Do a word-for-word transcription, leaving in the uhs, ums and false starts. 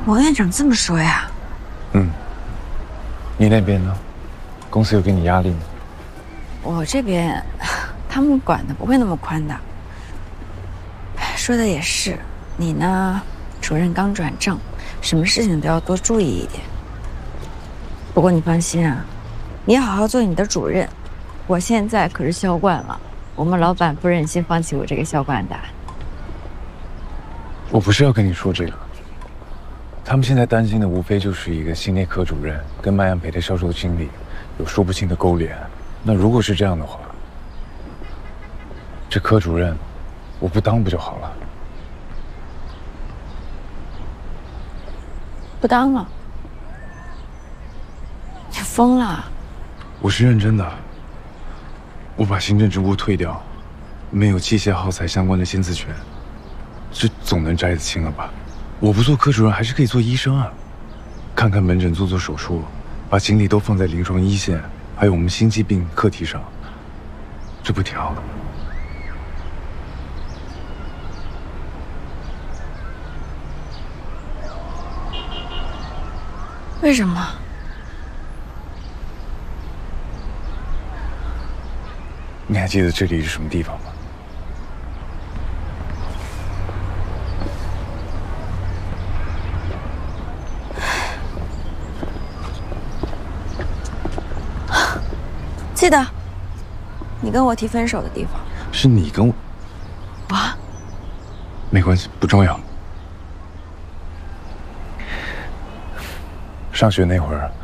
王院长这么说呀？ 嗯。你那边呢？公司有给你压力吗？ 我这边，他们管的不会那么宽的。说的也是，你呢，主任刚转正，什么事情都要多注意一点。不过你放心啊，你好好做你的主任。我现在可是销冠了，我们老板不忍心放弃我这个销冠的。 我不是要跟你说这个。他们现在担心的无非就是一个新内科主任跟麦样培的销售经理有说不清的勾连。那如果是这样的话，这科主任我不当不就好了？ 不当了？你疯了？ 我是认真的。我把行政职务退掉，没有器械耗材相关的先自权，这总能摘得清了吧？我不做科主任还是可以做医生啊，看看门诊，做做手术，把精力都放在临床一线，还有我们心肌病课题上，这不挺好的吗？ 为什么？ 你还记得这里是什么地方吗？ 记得，你跟我提分手的地方。 是你跟我。 我。 没关系，不重要。上学那会儿，